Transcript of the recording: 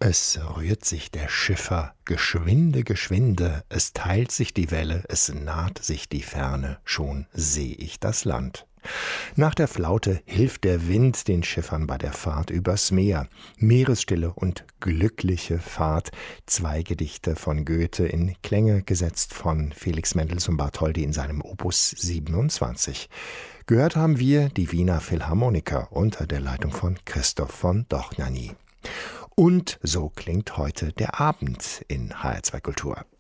Es rührt sich der Schiffer, geschwinde, geschwinde, es teilt sich die Welle, es naht sich die Ferne, schon seh ich das Land. Nach der Flaute hilft der Wind den Schiffern bei der Fahrt übers Meer. Meeresstille und glückliche Fahrt. 2 Gedichte von Goethe in Klänge gesetzt von Felix Mendelssohn Bartholdy in seinem Opus 27. Gehört haben wir die Wiener Philharmoniker unter der Leitung von Christoph von Dohnanyi. Und so klingt heute der Abend in HR2 Kultur.